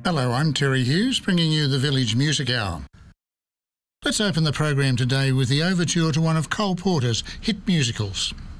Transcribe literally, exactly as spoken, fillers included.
Hello, I'm Terry Hughes, bringing you the Village Music Hour. Let's open the program today with the overture to one of Cole Porter's hit musicals.